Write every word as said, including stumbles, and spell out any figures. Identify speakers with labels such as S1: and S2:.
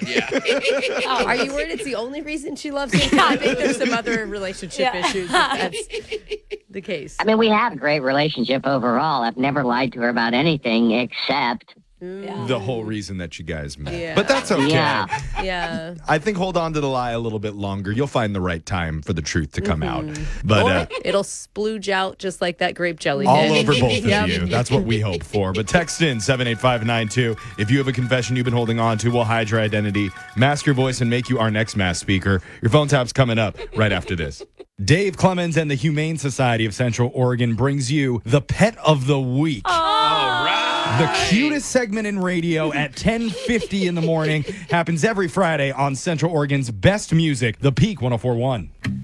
S1: Yeah.
S2: Oh, are you worried it's the only reason she loves him? I think there's some other relationship
S3: Yeah.
S2: issues if that's the case.
S4: I mean, we have a great relationship overall. I've never lied to her about anything except...
S2: Mm.
S1: The whole reason that you guys met.
S2: Yeah.
S1: But that's okay.
S4: Yeah.
S2: Yeah.
S1: I think hold on to the lie a little bit longer. You'll find the right time for the truth to come
S2: Mm-hmm.
S1: out. But
S2: Or
S1: uh,
S2: it'll splooge out just like that grape jelly
S1: all
S2: did.
S1: over both of
S2: Yep.
S1: you. That's what we hope for. But text in seven eight five nine two. If you have a confession you've been holding on to, we'll hide your identity, mask your voice, and make you our next mass speaker. Your phone tap's coming up right after this. Dave Clemens and the Humane Society of Central Oregon brings you the Pet of the Week. The cutest segment in radio at ten fifty in the morning happens every Friday on Central Oregon's best music, The Peak one oh four point one.